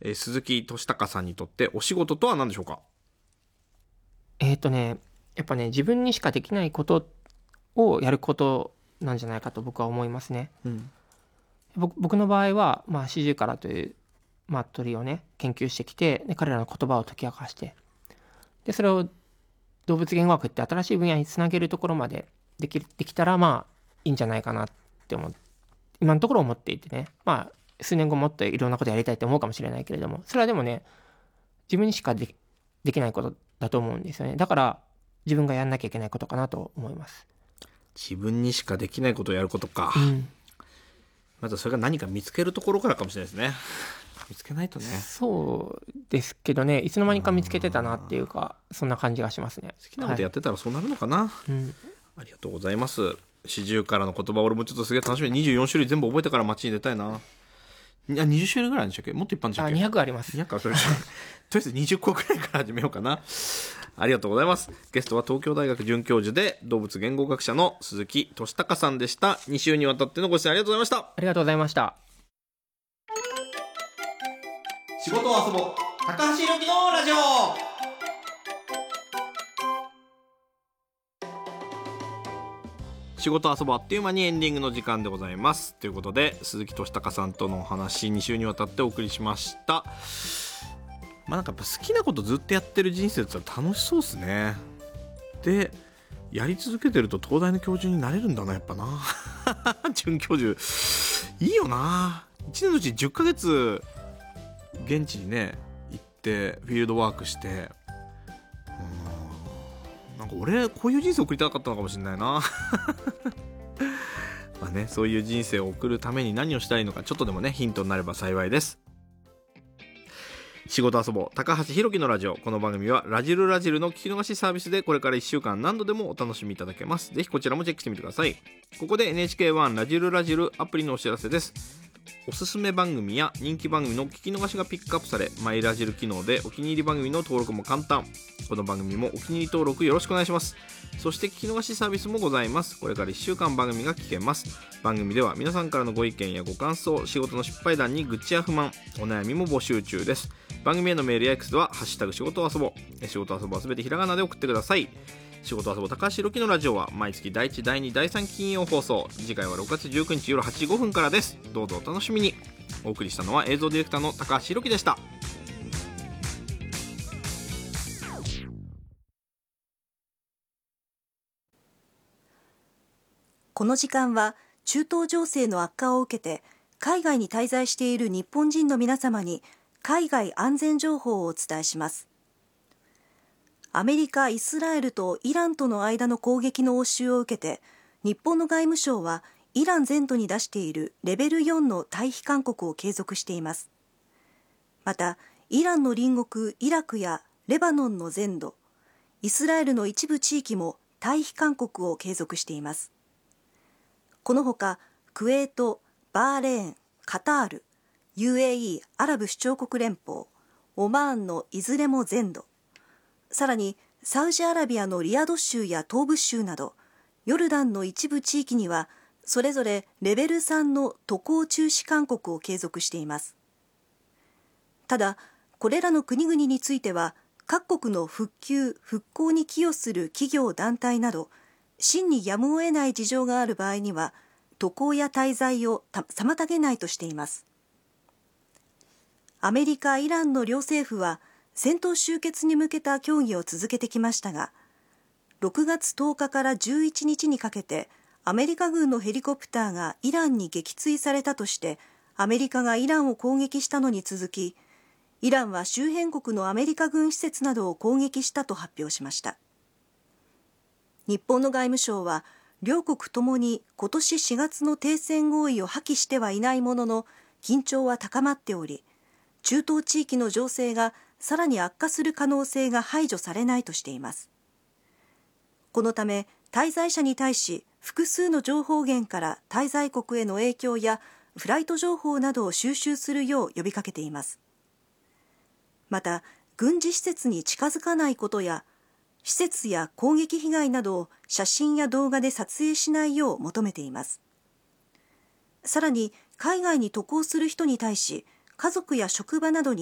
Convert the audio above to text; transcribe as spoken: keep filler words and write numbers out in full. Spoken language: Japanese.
えー、鈴木俊孝さんにとってお仕事とは何でしょうか？ えっとね、やっぱね、自分にしかできないことをやることなんじゃないかと僕は思いますね。 うん、 僕僕の場合は、まあ、シジュウカラという、まあ、鳥をね研究してきて、で彼らの言葉を解き明かして、でそれを動物言語学って新しい分野につなげるところまでできできたら、まあいいんじゃないかなって思う今のところ思っていてね、まあ数年後もっといろんなことやりたいって思うかもしれないけれども、それはでもね、自分にしかできできないことだと思うんですよね。だから自分がやんなきゃいけないことかなと思います。 自分にしかできないことをやることか、 うん、 まずそれが何か見つけるところからかもしれないですね。見つけないとね。 そうですけどね、いつの間にか見つけてたなっていうか、そんな感じがしますね。 好きなことやってたらそうなるのかな、はい、 うん、 ありがとうございます。四十からの言葉、俺もちょっとすげえ楽しみ。にじゅうよん種類全部覚えてから街に出たいな。いやにじゅっ種類ぐらいなんでしたっけ？もっと一般でしたっけ？ あ、にひゃくあります。 にひゃくあるとりあえずにじゅっこぐらいから始めようかな。ありがとうございます。ゲストは東京大学准教授で動物言語学者の鈴木俊孝さんでした。に週にわたってのご出演ありがとうございました。 ありがとうございました。 仕事を遊ぼう、高橋宏樹のラジオ。仕事遊ぼうあっという間にエンディングの時間でございます。ということで鈴木俊孝さんとのお話に週にわたってお送りしました。まあなんかやっぱ好きなことずっとやってる人生って楽しそうですね。でやり続けてると東大の教授になれるんだな、やっぱな准教授いいよな。いちねんのうちじゅっかげつ現地にね行ってフィールドワークして、うん、なんか俺こういう人生送りたかったのかもしれないなまあね、そういう人生を送るために何をしたらいいのか、ちょっとでもねヒントになれば幸いです。仕事遊ぼう高橋宏樹のラジオ。この番組はラジルラジルの聞き逃しサービスでこれからいっしゅうかん何度でもお楽しみいただけます。ぜひこちらもチェックしてみてください。ここで エヌエイチケーワン ラジルラジルアプリのお知らせです。おすすめ番組や人気番組の聞き逃しがピックアップされ、マイラジル機能でお気に入り番組の登録も簡単。この番組もお気に入り登録よろしくお願いします。そして聞き逃しサービスもございます。これからいっしゅうかん番組が聞けます。番組では皆さんからのご意見やご感想、仕事の失敗談に愚痴や不満、お悩みも募集中です。番組へのメールや X ではハッシュタグ仕事を遊ぼう、仕事を遊ぼうはすべてひらがなで送ってください。仕事を遊ぼう高橋宏樹のラジオは毎月だいいち、だいに、だいさん金曜放送。次回はろくがつじゅうくにち夜はちじごふんからです。どうぞお楽しみに。お送りしたのは映像ディレクターの高橋宏樹でした。 この時間は中東情勢の悪化を受けて海外に滞在している日本人の皆様に海外安全情報をお伝えします。アメリカ、イスラエルとイランとの間の攻撃の応酬を受けて、日本の外務省はイラン全土に出しているレベルよんの退避勧告を継続しています。また、イランの隣国イラクやレバノンの全土、イスラエルの一部地域も退避勧告を継続しています。このほか、クウェート、バーレーン、カタール、ユーエーイー アラブ首長国連邦、オマーンのいずれも全土、さらにサウジアラビアのリヤド州や東部州など、ヨルダンの一部地域にはそれぞれレベルさんの渡航中止勧告を継続しています。ただ、これらの国々については、各国の復旧・復興に寄与する企業団体など、真にやむを得ない事情がある場合には、渡航や滞在を妨げないとしています。アメリカ、イランの両政府は、戦闘終結に向けた協議を続けてきましたが、ろくがつとおかからじゅういちにちにかけて、アメリカ軍のヘリコプターがイランに撃墜されたとして、アメリカがイランを攻撃したのに続き、イランは周辺国のアメリカ軍施設などを攻撃したと発表しました。日本の外務省は、両国ともに今年しがつの停戦合意を破棄してはいないものの、緊張は高まっており、中東地域の情勢がさらに悪化する可能性が排除されないとしています。このため、滞在者に対し、複数の情報源から滞在国への影響やフライト情報などを収集するよう呼びかけています。また、軍事施設に近づかないことや、施設や攻撃被害などを写真や動画で撮影しないよう求めています。さらに、海外に渡航する人に対し、家族や職場などに